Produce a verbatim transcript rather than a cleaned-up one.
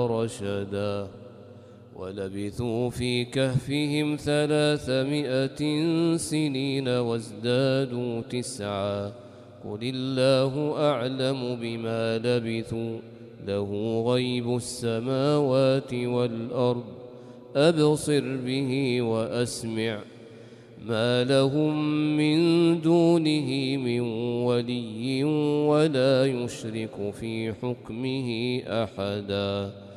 رشدا ولبثوا في كهفهم ثلاثمائة سنين وازدادوا تسعا قل الله أعلم بما لبثوا له غيب السماوات والأرض أبصر به وأسمع ما لهم من دونه من ولي ولا يشرك في حكمه أحدا.